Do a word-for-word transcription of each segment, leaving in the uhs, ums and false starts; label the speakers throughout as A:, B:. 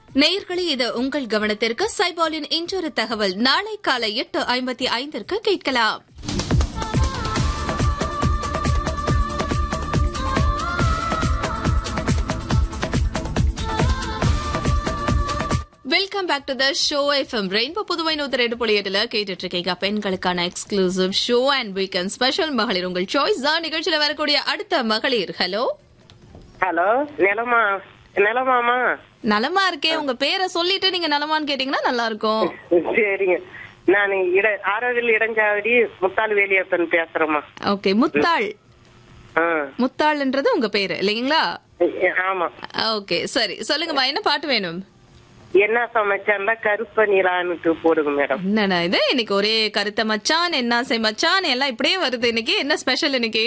A: நேயர்களே, இது உங்கள் கவனத்திற்கு சைபாலின் இன்றொரு தகவல். நாளை காலை எட்டு ஐம்பத்தி ஐந்திற்கு கேட்கலாம். Welcome back to the show. FM rainbow Puduvai நூத்தி ரெண்டு புள்ளி எட்டுல கேட்டுட்டு இருக்கீங்க. பெண்களுக்கான exclusive show and weekend special மகளிர் உங்கள் சாய்ஸ் தான். நிகழ்ச்சியில வரக்கூடிய அடுத்த மகளிர். ஹலோ
B: ஹலோ, நிலமா நிலமாமா?
A: நலமா இருக்கேன். உங்க பேரை சொல்லிட்டு நீங்க நலமான்னு கேட்டீங்கன்னா நல்லா இருக்கும்.
B: சரிங்க, நான் இட ஆரோவில் இடஞ்சாவடி முத்தாள் வேலியப்பன் பேசுறேம்மா.
A: ஓகே, முத்தாள். முத்தாள்ன்றது உங்க பேரு இல்லைங்களா?
B: ஆமா.
A: ஓகே, சரி சொல்லுங்கம்மா, என்ன பாட்டு வேணும்?
B: என்ன சமைச்சான்ல கருப்ப நிலான்னு போடுங்க மேடம்.
A: என்னண்ணா இது, இன்னைக்கு ஒரே கருத்த மச்சான் என்ன செய் மச்சான் எல்லாம் இப்படியே வருது. இன்னைக்கு என்ன ஸ்பெஷல்? இன்னைக்கு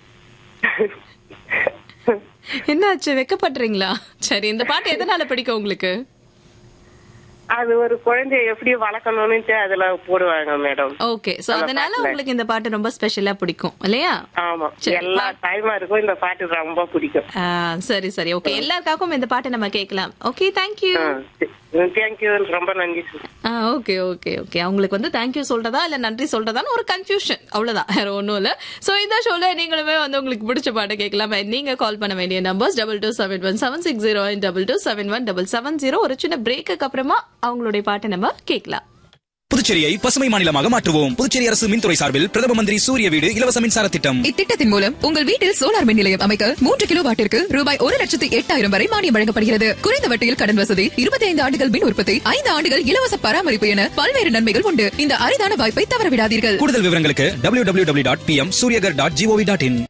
A: என்னாச்சு, வெக்கப்படுறீங்களா? சரி, இந்த பாட்டு எதனால பிடிக்கும் உங்களுக்கு?
B: அது ஒரு குழந்தைய எப்படி வளர்க்கணும்னு அதுல போடுவாங்க மேடம்.
A: ஓகே, சோ அதனால உங்களுக்கு இந்த பாட்டு ரொம்ப ஸ்பெஷலா பிடிக்கும் இல்லையா?
B: ஆமா, எல்லா டைமா இருக்கும் இந்த பாட்டு ரொம்ப பிடிக்கும்.
A: சரி சரி, ஓகே, எல்லாருக்காகவும் இந்த பாட்டை நம்ம கேட்கலாம். Okay, thank you.
B: தேங்க்யூ, ரொம்ப நன்றி.
A: ஓகே ஓகே ஓகே அவங்களுக்கு வந்து தேங்க்யூ சொல்றதா இல்ல நன்றி சொல்றதான்னு ஒரு கன்ஃபியூஷன், அவ்வளவுதான், வேற ஒன்னும் இல்ல. சோ இந்த ஷோல நீங்களுமே வந்து உங்களுக்கு பிடிச்ச பாட்டை கேட்கலாம். நீங்க கால் பண்ண வேண்டிய numbers double two seven one seven six zero double two seven one double seven zero. ஒரு சின்ன பிரேக்கு அப்புறமா அவங்களுடைய பாட்டை நம்ம கேட்கலாம்.
C: புதுச்சேரியை பசுமை மாநிலமாக மாற்றுவோம். புதுச்சேரி அரசு மின்துறை சார்பில் பிரதம மந்திரி சூரிய வீடு இலவச மின்சார திட்டம்.
D: இத்திட்டத்தின் மூலம் உங்கள் வீட்டில் சோலார் மின் நிலையம் அமைக்க மூன்று கிலோ வாட்டிற்கு ரூபாய் ஒரு லட்சத்து எட்டாயிரம் வரை மானியம் வழங்கப்படுகிறது. குறைந்த வட்டியில் கடன் வசதி, இருபத்தி ஐந்து ஆண்டுகள் மின் உற்பத்தி, ஐந்து ஆண்டுகள் இலவச பராமரிப்பு என பல்வேறு நன்மைகள் உண்டு. இந்த அரிதான வாய்ப்பை தவறவிடாதீர்கள்.
C: கூடுதல் விவரங்களுக்கு W W W dot B M Surya Ghar dot gov dot in.